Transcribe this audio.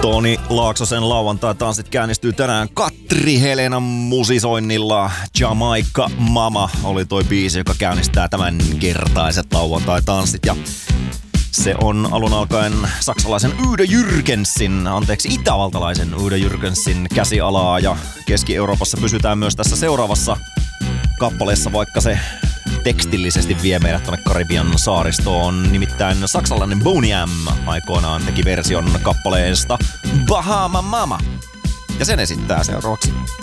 Toni Laaksosen lauantai-tanssit käynnistyy tänään Katri Helenan musisoinnilla. Jamaica Mama oli toi biisi, joka käynnistää tämän kertaiset lauantai-tanssit. Ja se on alun alkaen saksalaisen itävaltalaisen Udo Jürgensin käsialaa. Ja Keski-Euroopassa pysytään myös tässä seuraavassa kappaleessa, vaikka se tekstillisesti vie meidät tonne Karibian saaristoon. Nimittäin saksalainen Boney M aikoinaan teki version kappaleesta Bahama Mama. Ja sen esittää seuraavaksi